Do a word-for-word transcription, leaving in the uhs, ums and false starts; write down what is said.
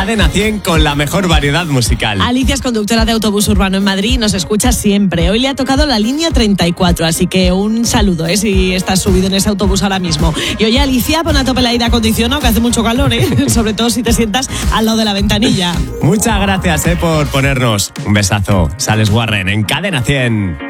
Cadena cien con la mejor variedad musical. Alicia es conductora de autobús urbano en Madrid y nos escucha siempre. Hoy le ha tocado la línea treinta y cuatro, así que un saludo, ¿eh? Si estás subido en ese autobús ahora mismo. Y oye, Alicia, pon a tope el aire acondicionado, que hace mucho calor, ¿eh? Sobre todo si te sientas al lado de la ventanilla. Muchas gracias, ¿eh? por ponernos un besazo. Sales Warren en Cadena cien.